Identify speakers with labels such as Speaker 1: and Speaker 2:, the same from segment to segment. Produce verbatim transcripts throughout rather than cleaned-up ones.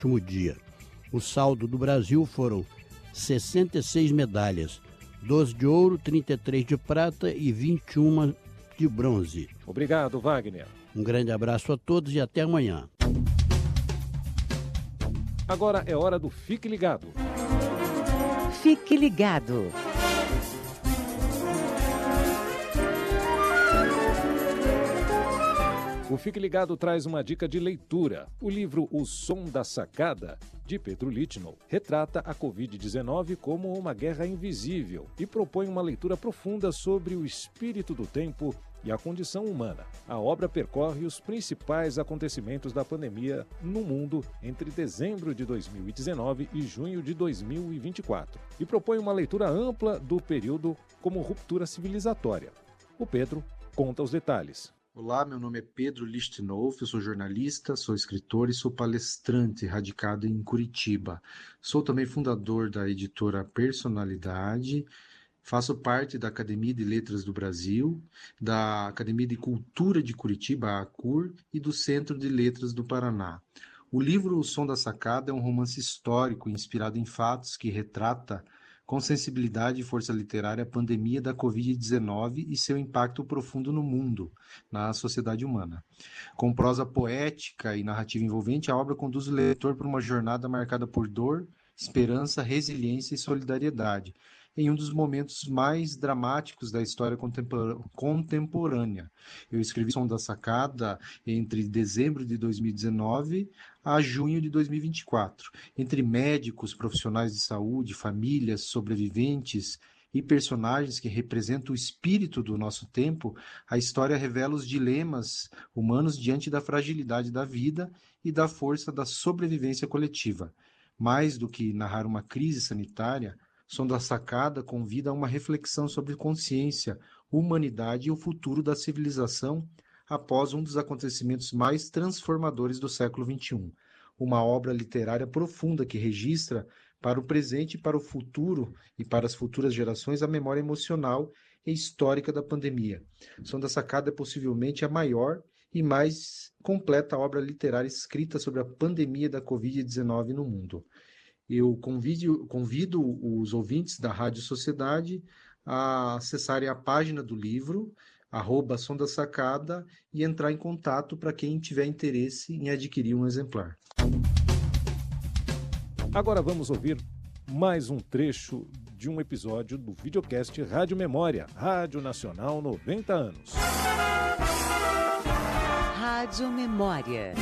Speaker 1: último dia. O saldo do Brasil foram sessenta e seis medalhas, doze de ouro, trinta e três de prata e vinte e uma de bronze.
Speaker 2: Obrigado, Wagner.
Speaker 1: Um grande abraço a todos e até amanhã.
Speaker 2: Agora é hora do Fique Ligado.
Speaker 3: Fique Ligado.
Speaker 2: O Fique Ligado traz uma dica de leitura. O livro O Som da Sacada, de Pedro Litinow, retrata a covid dezenove como uma guerra invisível e propõe uma leitura profunda sobre o espírito do tempo e a condição humana. A obra percorre os principais acontecimentos da pandemia no mundo entre dezembro de dois mil e dezenove e junho de dois mil e vinte e quatro e propõe uma leitura ampla do período como ruptura civilizatória. O Pedro conta os detalhes.
Speaker 4: Olá, meu nome é Pedro Litinow, eu sou jornalista, sou escritor e sou palestrante radicado em Curitiba. Sou também fundador da editora Personalidade, faço parte da Academia de Letras do Brasil, da Academia de Cultura de Curitiba, a ACUR, e do Centro de Letras do Paraná. O livro O Som da Sacada é um romance histórico inspirado em fatos que retrata com sensibilidade e força literária a pandemia da covid dezenove e seu impacto profundo no mundo, na sociedade humana. Com prosa poética e narrativa envolvente, a obra conduz o leitor por uma jornada marcada por dor, esperança, resiliência e solidariedade, em um dos momentos mais dramáticos da história contemporânea. Eu escrevi Som da Sacada entre dezembro de dois mil e dezenove a junho de dois mil e vinte e quatro. Entre médicos, profissionais de saúde, famílias, sobreviventes e personagens que representam o espírito do nosso tempo, a história revela os dilemas humanos diante da fragilidade da vida e da força da sobrevivência coletiva. Mais do que narrar uma crise sanitária, Som da Sacada convida a uma reflexão sobre consciência, humanidade e o futuro da civilização após um dos acontecimentos mais transformadores do século vinte e um. Uma obra literária profunda que registra para o presente e para o futuro e para as futuras gerações a memória emocional e histórica da pandemia. Som da Sacada é possivelmente a maior e mais completa obra literária escrita sobre a pandemia da covid dezenove no mundo. Eu convido, convido os ouvintes da Rádio Sociedade a acessarem a página do livro, arroba Som da Sacada, e entrar em contato para quem tiver interesse em adquirir um exemplar.
Speaker 2: Agora vamos ouvir mais um trecho de um episódio do videocast Rádio Memória, Rádio Nacional noventa anos.
Speaker 3: Rádio Memória.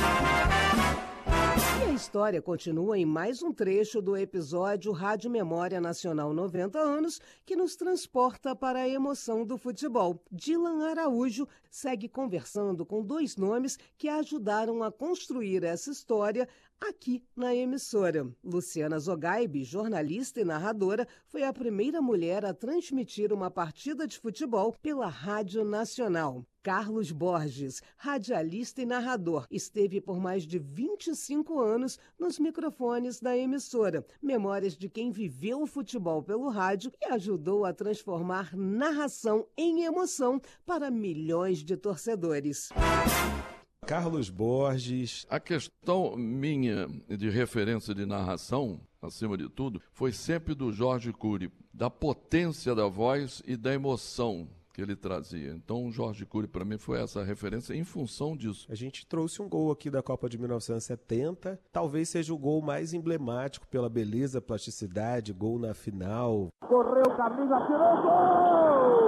Speaker 5: E a história continua em mais um trecho do episódio Rádio Memória Nacional noventa anos, que nos transporta para a emoção do futebol. Dylan Araújo segue conversando com dois nomes que ajudaram a construir essa história aqui na emissora. Luciana Zogaibe, jornalista e narradora, foi a primeira mulher a transmitir uma partida de futebol pela Rádio Nacional. Carlos Borges, radialista e narrador, esteve por mais de vinte e cinco anos nos microfones da emissora. Memórias de quem viveu o futebol pelo rádio e ajudou a transformar narração em emoção para milhões de torcedores.
Speaker 6: Carlos Borges.
Speaker 7: A questão minha de referência de narração, acima de tudo, foi sempre do Jorge Cury, da potência da voz e da emoção que ele trazia. Então, o Jorge Cury, para mim, foi essa referência em função disso.
Speaker 6: A gente trouxe um gol aqui da Copa de mil novecentos e setenta, talvez seja o gol mais emblemático pela beleza, plasticidade, gol na final.
Speaker 8: Correu, camisa, tirou, gol!